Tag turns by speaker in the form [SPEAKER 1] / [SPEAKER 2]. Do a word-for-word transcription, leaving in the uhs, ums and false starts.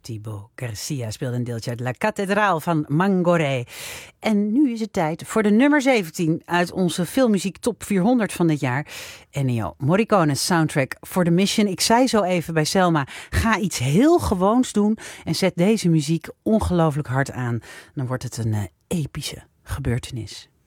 [SPEAKER 1] Thibaut Garcia speelde een deeltje uit La Cathédrale van Mangoré. En nu is het tijd voor de nummer zeventien uit onze filmmuziek top vierhonderd van dit jaar. Ennio Morricone's soundtrack For The Mission. Ik zei zo even bij Selma, ga iets heel gewoons doen en zet deze muziek ongelooflijk hard aan. Dan wordt het een uh, epische gebeurtenis.